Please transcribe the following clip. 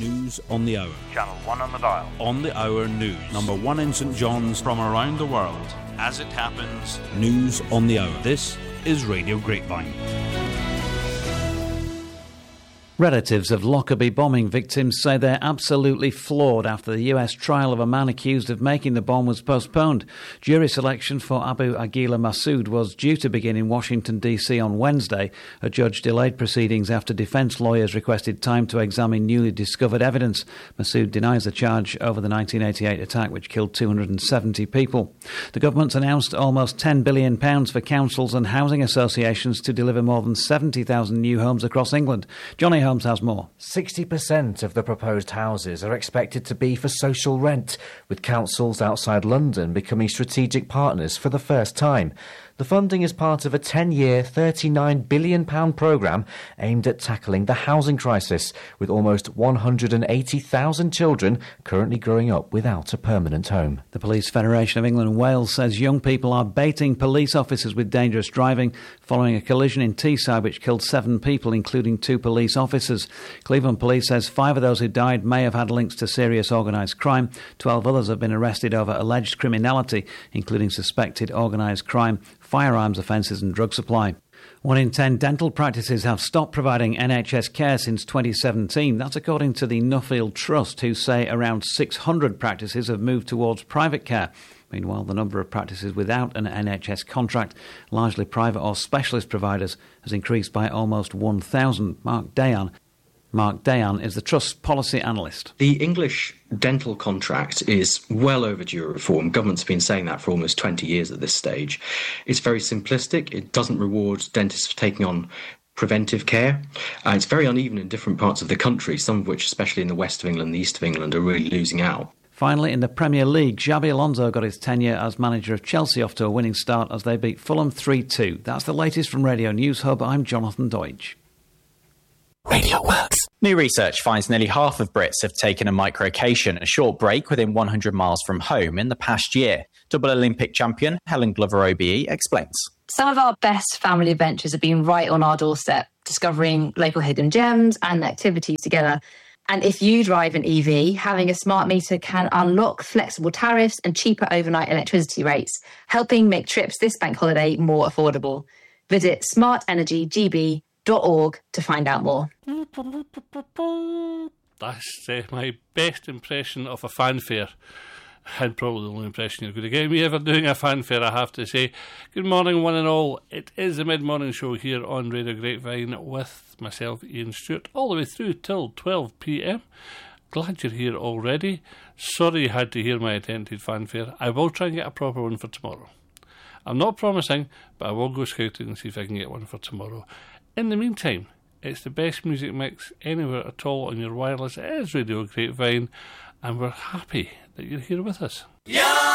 News on the hour. Channel 1 on the dial. On the hour news. Number 1 in St John's. From around the world. As it happens. News on the hour. This is Radio Grapevine. Relatives of Lockerbie bombing victims say they're absolutely floored after the US trial of a man accused of making the bomb was postponed. Jury selection for Abu Aguila Massoud was due to begin in Washington, D.C. on Wednesday. A judge delayed proceedings after defence lawyers requested time to examine newly discovered evidence. Massoud denies the charge over the 1988 attack, which killed 270 people. The government's announced almost £10 billion for councils and housing associations to deliver more than 70,000 new homes across England. Johnny Holmes has more. 60% of the proposed houses are expected to be for social rent, with councils outside London becoming strategic partners for the first time. The funding is part of a 10-year, £39 billion programme aimed at tackling the housing crisis, with almost 180,000 children currently growing up without a permanent home. The Police Federation of England and Wales says young people are baiting police officers with dangerous driving following a collision in Teesside which killed 7 people, including 2 police officers. Cleveland Police says 5 of those who died may have had links to serious organised crime. 12 others have been arrested over alleged criminality, including suspected organised crime, firearms offences and drug supply. 1 in 10 dental practices have stopped providing NHS care since 2017. That's according to the Nuffield Trust, who say around 600 practices have moved towards private care. Meanwhile, the number of practices without an NHS contract, largely private or specialist providers, has increased by almost 1,000. Mark Dayan is the Trust's policy analyst. The English dental contract is well overdue reform. Government's been saying that for almost 20 years at this stage. It's very simplistic. It doesn't reward dentists for taking on preventive care. It's very uneven in different parts of the country, some of which, especially in the west of England and the east of England, are really losing out. Finally, in the Premier League, Xabi Alonso got his tenure as manager of Chelsea off to a winning start as they beat Fulham 3-2. That's the latest from Radio News Hub. I'm Jonathan Deutsch. Radio Works. New research finds nearly half of Brits have taken a microcation, a short break within 100 miles from home, in the past year. Double Olympic champion Helen Glover OBE explains. Some of our best family adventures have been right on our doorstep, discovering local hidden gems and activities together. And if you drive an EV, having a smart meter can unlock flexible tariffs and cheaper overnight electricity rates, helping make trips this bank holiday more affordable. Visit smartenergygb.org to find out more. That's my best impression of a fanfare, and probably the only impression you're going to get me ever doing a fanfare, I have to say. Good morning, one and all. It is the mid-morning show here on Radio Grapevine with myself, Ian Stewart, all the way through till 12 p.m. Glad you're here already. Sorry you had to hear my attempted fanfare. I will try and get a proper one for tomorrow. I'm not promising, but I will go scouting and see if I can get one for tomorrow. In the meantime, it's the best music mix anywhere at all on your wireless. It is Radio Grapevine, and we're happy that you're here with us. Yeah!